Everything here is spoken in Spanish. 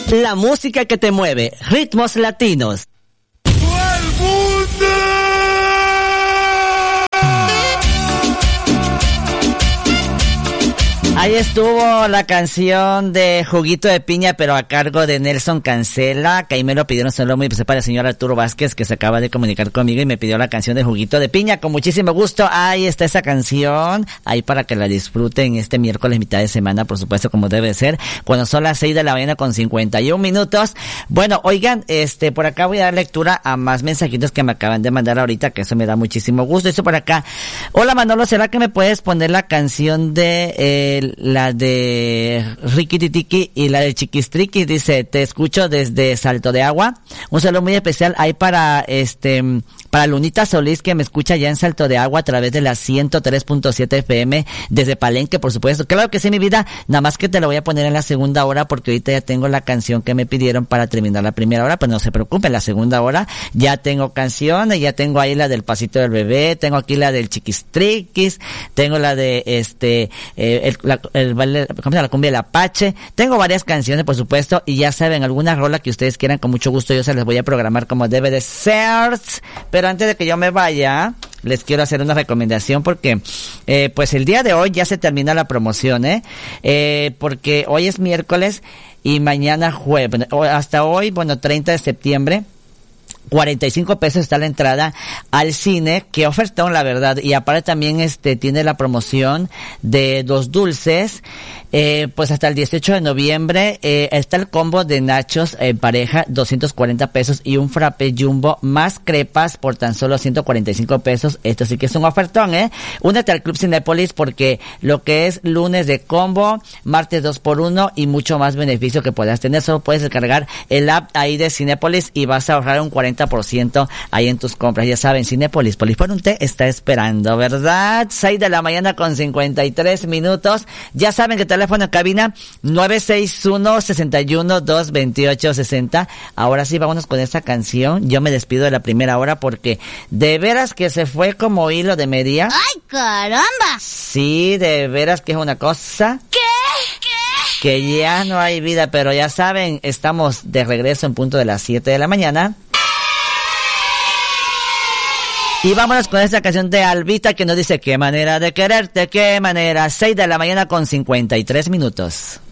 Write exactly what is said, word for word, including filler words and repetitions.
La música que te mueve, ritmos latinos. Ahí estuvo la canción de Juguito de Piña, pero a cargo de Nelson Cancela, que ahí me lo pidieron solo muy pues, para el señor Arturo Vázquez, que se acaba de comunicar conmigo y me pidió la canción de Juguito de Piña, con muchísimo gusto. Ahí está esa canción, ahí para que la disfruten este miércoles, mitad de semana, por supuesto, como debe ser, cuando son las seis de la mañana con cincuenta y un minutos. Bueno, oigan, este, por acá voy a dar lectura a más mensajitos que me acaban de mandar ahorita, que eso me da muchísimo gusto. Eso por acá. Hola Manolo, ¿será que me puedes poner la canción de, eh, la de Ricky Titiki y la de Chiquistriqui? Dice, te escucho desde Salto de Agua. Un saludo muy especial ahí para este para Lunita Solís, que me escucha ya en Salto de Agua a través de la ciento tres punto siete F M desde Palenque, por supuesto. Claro que sí, mi vida, nada más que te lo voy a poner en la segunda hora porque ahorita ya tengo la canción que me pidieron para terminar la primera hora, pues no se preocupen, la segunda hora ya tengo canciones, ya tengo ahí la del Pasito del Bebé, tengo aquí la del Chiquistriquis, tengo la de este eh, el, la, el baile, ¿cómo se llama? La cumbia del Apache, tengo varias canciones, por supuesto, y ya saben, alguna rola que ustedes quieran, con mucho gusto yo se les voy a programar como debe de ser. Pero antes de que yo me vaya, les quiero hacer una recomendación porque, eh, pues el día de hoy ya se termina la promoción, ¿eh? Eh, porque hoy es miércoles y mañana jueves, hasta hoy, bueno, treinta de septiembre, cuarenta y cinco pesos está la entrada al cine, que ofertón, la verdad, y aparte también este tiene la promoción de dos dulces, eh, pues hasta el dieciocho de noviembre, eh, está el combo de nachos en pareja, doscientos cuarenta pesos, y un frappe jumbo más crepas por tan solo ciento cuarenta y cinco pesos. Esto sí que es un ofertón, eh. Únete al Club Cinépolis porque lo que es lunes de combo, martes dos por uno y mucho más beneficio que puedas tener. Solo puedes descargar el app ahí de Cinépolis y vas a ahorrar un cuarenta por ciento ahí en tus compras. Ya saben, Cinépolis, Polis por un té está esperando, ¿verdad? seis de la mañana con cincuenta y tres minutos. Ya saben que teléfono en cabina nueve seis uno, seis uno, dos dos ocho seis cero. Ahora sí, vámonos con esta canción. Yo me despido de la primera hora porque de veras que se fue como hilo de media. ¡Ay, caramba! Sí, de veras que es una cosa. ¿Qué? ¿Qué? Que ya no hay vida, pero ya saben, estamos de regreso en punto de las siete de la mañana. Y vámonos con esta canción de Albita que nos dice qué manera de quererte, qué manera. seis de la mañana con cincuenta y tres minutos.